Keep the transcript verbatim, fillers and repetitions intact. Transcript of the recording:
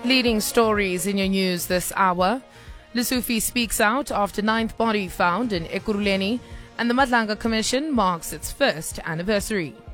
Leading stories in your news this hour. Lesotho speaks out after ninth body found in Ekurhuleni, and the Madlanga Commission marks its first anniversary.